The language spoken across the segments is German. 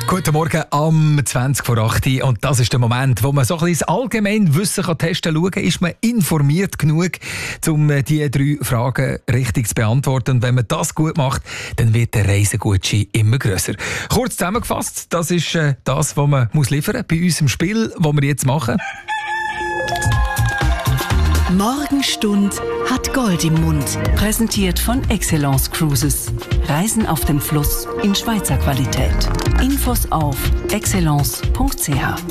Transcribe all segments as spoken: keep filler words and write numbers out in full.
Guten Morgen am zwanzig vor acht und das ist der Moment, wo man so ein bisschen das Allgemeinwissen kann testen kann. Schauen, ist man informiert genug, um diese drei Fragen richtig zu beantworten. Und wenn man das gut macht, dann wird der Reisegutschein immer grösser. Kurz zusammengefasst, das ist äh, das, was man muss liefern muss bei unserem Spiel, das wir jetzt machen. Morgenstund hat Gold im Mund. Präsentiert von Excellence Cruises. Reisen auf dem Fluss in Schweizer Qualität. Infos auf excellence punkt c h.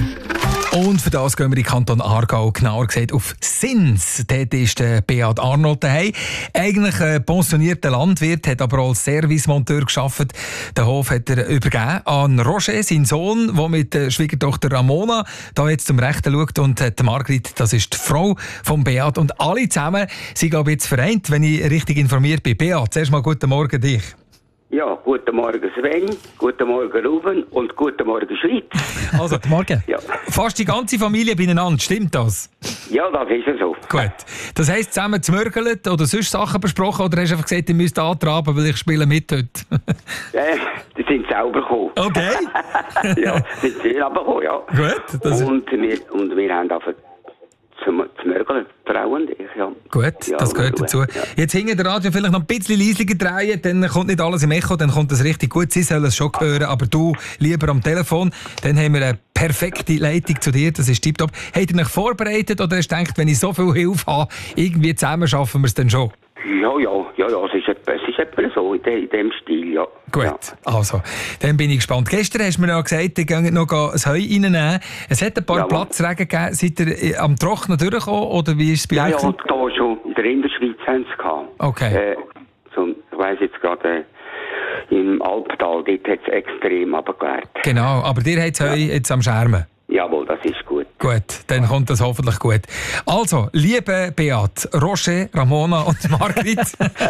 Und für das gehen wir in den Kanton Aargau, genauer gesagt auf Sins. Dort ist der Beat Arnold daheim. Eigentlich ein pensionierter Landwirt, hat aber als Servicemonteur gearbeitet. Den Hof hat er übergeben an Roger, seinen Sohn, der mit der Schwiegertochter Ramona da jetzt zum Rechten schaut. Und die Margrit, das ist die Frau von Beat. Und alle zusammen sind, glaube ich, jetzt vereint, wenn ich richtig informiert bin. Beat, zuerst mal guten Morgen dich. Ja, guten Morgen Sven, guten Morgen Ruben und guten Morgen Schweiz. Also, guten Morgen. Ja. Fast die ganze Familie beieinander, stimmt das? Ja, das ist ja so. Gut. Das heisst, zusammen gemörgelt oder sonst Sachen besprochen oder hast du einfach gesagt, ihr müsst antraben, weil ich spiele mit heute? äh, die sind selber gekommen. Okay. Ja, die sind selber gekommen, ja. Gut. Das und, wir, und wir haben einfach zum, zum Mörgeln, Frau und ich, ja. Gut, ja, das gehört dazu. Ja. Jetzt hinter der Radio vielleicht noch ein bisschen leisiger drehen, dann kommt nicht alles im Echo, dann kommt das richtig gut. Sie sollen es schon hören, aber du lieber am Telefon. Dann haben wir eine perfekte Leitung zu dir, das ist tipptopp. Habt ihr euch vorbereitet oder hast du gedacht, wenn ich so viel Hilfe habe, irgendwie zusammen schaffen wir es dann schon? Ja, ja, ja, ja, es ist etwa, es ist etwa so in, de, in dem Stil, ja. Gut, ja. Also, dann bin ich gespannt. Gestern hast du mir ja gesagt, ihr geht noch das Heu reinnehmen. Es hat ein paar ja, Platzregen gegeben. Seid ihr am Trocknen durchgekommen oder wie ist es bei ja, euch? Ja, da schon. In der Innerschweiz haben sie es gehabt. Okay. Äh, so, ich weiss jetzt gerade, äh, im Alptal, dort hat es extrem runtergewehrt. Genau, aber ihr habt das Heu ja. jetzt am Schermen. Jawohl, das ist gut. Gut, dann kommt das hoffentlich gut. Also, liebe Beat, Roger, Ramona und Margrit,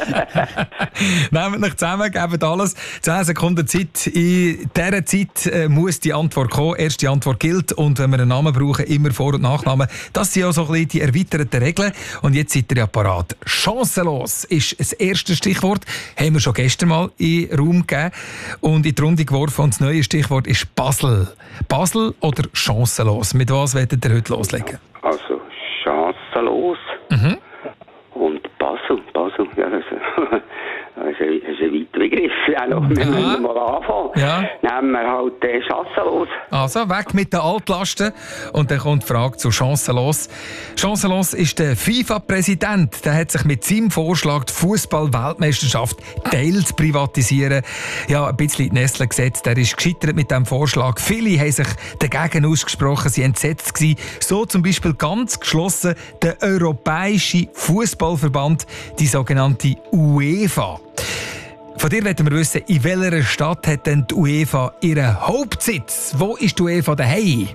nehmt euch zusammen, gebt alles. zehn Sekunden Zeit. In dieser Zeit äh, muss die Antwort kommen. Erste Antwort gilt. Und wenn wir einen Namen brauchen, immer Vor- und Nachnamen. Das sind ja so ein bisschen die erweiterten Regeln. Und jetzt seid ihr ja parat. Chancenlos ist das erste Stichwort. Haben wir schon gestern mal in den Raum gegeben und in die Runde geworfen. Und das neue Stichwort ist Basel. Basel oder chancenlos? Mit was wollt ihr heute loslegen? Also, chancenlos. Mhm. Und Basel. Basel, ja, das ist, das ist ein, das ist ein weiter Begriff. Ja, noch, wir ja. müssen mal anfangen. Ja. Nehmen wir halt äh, chancenlos. Also, weg mit den Altlasten. Und dann kommt die Frage zu chancenlos. Chancenlos ist der FIFA-Präsident. Der hat sich mit seinem Vorschlag, die Fußball-Weltmeisterschaft teils zu privatisieren, ja, ein bisschen in die Nesseln gesetzt. Er ist gescheitert mit diesem Vorschlag. Viele haben sich dagegen ausgesprochen, sie waren entsetzt gewesen. So zum Beispiel ganz geschlossen der Europäische Fußballverband, die sogenannte UEFA. Von dir wollen wir wissen, in welcher Stadt hat denn die UEFA ihren Hauptsitz? Wo ist die UEFA daheim?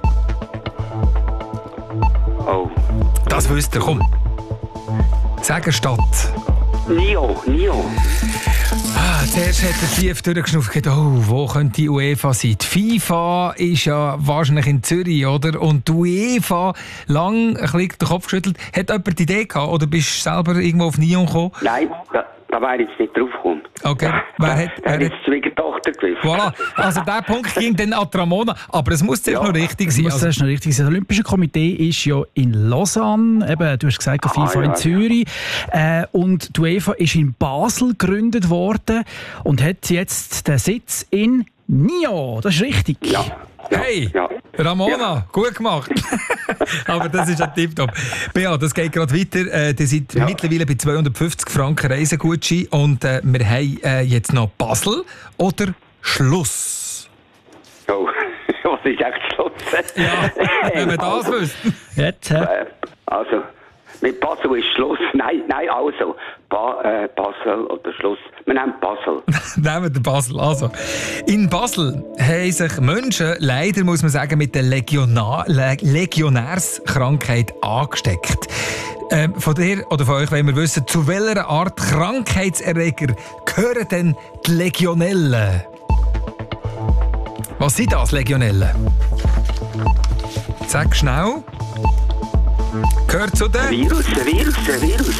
Oh. Das wisst ihr, komm. Sag eine Stadt. Nio, Nio. Ah, zuerst hat er tief durchgeschnauft und oh, wo könnte die UEFA sein? Die FIFA ist ja wahrscheinlich in Zürich, oder? Und die UEFA, lang ein bisschen den Kopf geschüttelt. Hat jemand die Idee gehabt oder bist du selber irgendwo auf Nyon gekommen? Nein, da, da wäre ich jetzt nicht drauf gekommen. Okay. Wer hat, wer hat die Schwiegertochter gewusst. Voilà. Also der Punkt ging dann an die Ramona. Aber es muss ja noch richtig sein. Es muss also noch richtig sein. Das Olympische Komitee ist ja in Lausanne. Eben, du hast gesagt, FIFA ah, ja, in Zürich. Ja. Äh, und die UEFA ist in Basel gegründet worden und hat jetzt den Sitz in Nyon. Das ist richtig. Ja. Ja, hey, ja. Ramona, ja. gut gemacht. Aber das ist ein Tipptopp. Bea, das geht gerade weiter. Äh, ihr seid ja. mittlerweile bei zweihundertfünfzig Franken Reisegutschein und äh, wir haben äh, jetzt noch Basel oder Schluss. Oh, was ist echt Schluss? Ja, wenn wir das wüssten. Jetzt, äh. Also, mit Basel ist Schluss. Nein, nein, also. Ba, äh, Basel oder Schluss. Wir nehmen Basel. Nehmen wir Basel. Also, in Basel haben sich Menschen, leider muss man sagen, mit der Legionar- Le- Legionärskrankheit angesteckt. Ähm, von dir oder von euch wollen wir wissen, zu welcher Art Krankheitserreger gehören denn die Legionellen? Was sind das, Legionellen? Sag schnell. Gehört zu den... Virus, Virus, Virus.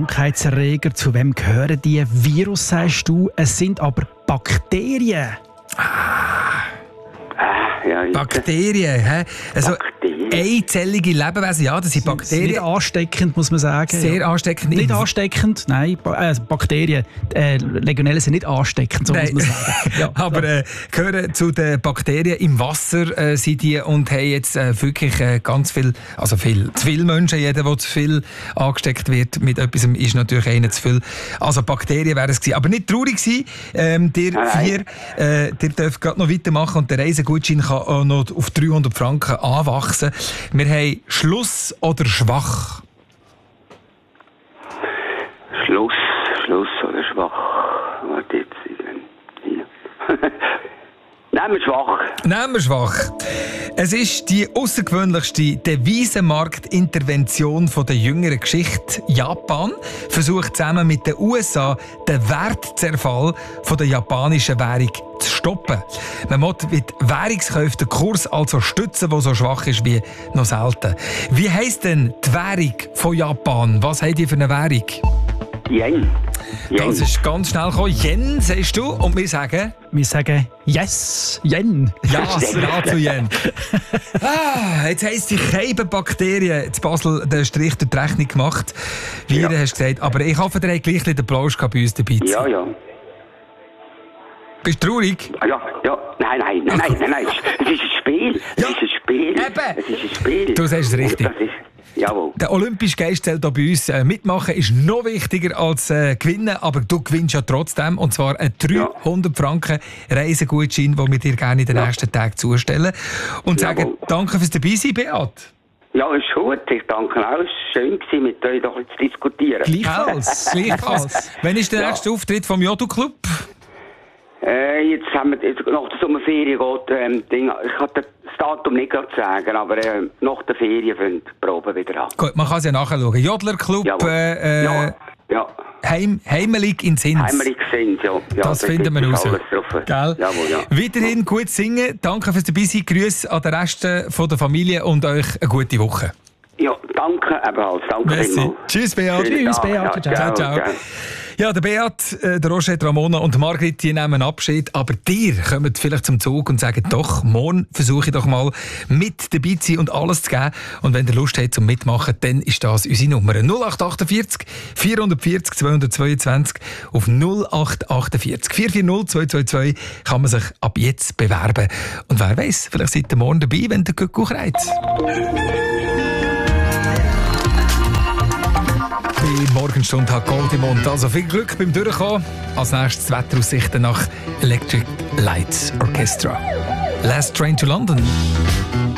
Krankheitserreger, zu wem gehören die? Virus, sagst du. Es sind aber Bakterien. Ah. Ah, ja, Bakterien, hä? Also, Bakterien. einzellige Lebewesen, ja, das sind Bakterien. Nicht ansteckend, muss man sagen. Sehr ja. ansteckend. Nicht ansteckend, nein, ba äh, Bakterien, äh, Legionellen sind nicht ansteckend, so Nein. muss man sagen. Ja, aber äh, gehören zu den Bakterien im Wasser äh, sind die und haben jetzt äh, wirklich äh, ganz viel, also viel, zu viele Menschen, jeder, der zu viel angesteckt wird mit etwas, ist natürlich einer zu viel. Also Bakterien wären es gewesen. Aber nicht traurig sein, ähm, ihr vier, äh, ihr dürft gerade noch weitermachen und der Reisegutschein kann auch noch auf dreihundert Franken anwachsen. Wir haben Schluss oder schwach? Schluss, Schluss oder schwach? Warte jetzt. Hier. Nehmen wir schwach. Nehmen wir schwach. Es ist die außergewöhnlichste Devisenmarktintervention der jüngeren Geschichte. Japan versucht zusammen mit den U S A den Wertzerfall der japanischen Währung zu stoppen. Man muss mit Währungskäufen den Kurs also stützen, der so schwach ist wie noch selten. Wie heisst denn die Währung von Japan? Was habt ihr für eine Währung? Yen. Yen. Das ist ganz schnell gekommen. Yen, sagst du? Und wir sagen... Wir sagen Yes, Yen. Ja, ja zu Yen. Ah, jetzt heisst die Bakterien in Basel den Strich durch die Rechnung gemacht, wie ja. du hast gesagt. Aber ich hoffe, ihr habt gleich den Applaus bei uns dabei. Ja, ja. Bist du traurig? Ja, ja. Nein, nein, nein, nein, nein, nein. Es ist ein Spiel. Es Ja. ist ein Spiel. Eben. Es ist ein Spiel. Du sagst es richtig. Das ist, jawohl. Der olympische Geist zählt hier bei uns. Äh, mitmachen ist noch wichtiger als äh, gewinnen, aber du gewinnst ja trotzdem. Und zwar einen dreihundert Franken Reisegutschein, den wir dir gerne in den Ja. nächsten Tagen zustellen. Und Jawohl. sagen danke fürs Dabeisein, Beat. Ja, ist gut. Ich danke auch. Es war schön, gewesen, mit euch doch zu diskutieren. Gleichfalls. Gleichfalls. Wann ist der Ja. nächste Auftritt vom Jodu-Club? Äh, jetzt haben wir, jetzt nach der Sommerferien geht, ähm, Ding, ich kann das Datum nicht gerade sagen, aber äh, nach der Ferien fängt die Probe wieder an. Gut, man kann es ja nachschauen. Jodler-Club, Jawohl. äh, Ja, ja. Heim, Heimelig in Sins. Heimelig sind, ja. Ja, Das da finden wir gibt es raus. alles drauf. Gell? Jawohl, ja. Weiterhin gut singen. Danke fürs Dabeisein. Grüße an den Rest von der Familie und euch eine gute Woche. Ja, danke ebenfalls. Danke Merci. vielmals. Tschüss, Beat. Schönen Tschüss, Tag. Beat. Ja, Ciao, ciao. Ja, der Beat, äh, der Roger, Ramona und Margrit, die nehmen Abschied. Aber dir kommt vielleicht zum Zug und sagen, doch, morgen versuche ich doch mal mit dabei zu sein und alles zu geben. Und wenn ihr Lust habt zum Mitmachen, dann ist das unsere Nummer. null acht achtundvierzig, vierhundertvierzig, zweihundertzweiundzwanzig auf null acht achtundvierzig, vier vier null, zwei zwei zwei kann man sich ab jetzt bewerben. Und wer weiß, vielleicht seid ihr morgen dabei, wenn der Kuckuck reiht. Die Morgenstunde hat Gold im Mund. Also viel Glück beim Durchkommen. Als nächstes Wetteraussichten nach Electric Light Orchestra. Last Train to London.